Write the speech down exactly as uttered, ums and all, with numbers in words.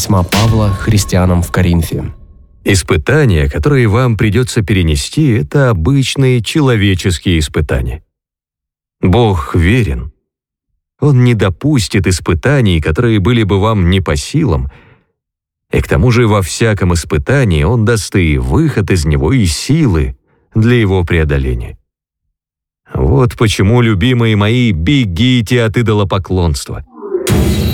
Письма Павла христианам в Коринфе. Испытания, которые вам придется перенести, это обычные человеческие испытания. Бог верен. Он не допустит испытаний, которые были бы вам не по силам, и к тому же во всяком испытании Он даст и выход из него, и силы для его преодоления. Вот почему, любимые мои, бегите от идолопоклонства.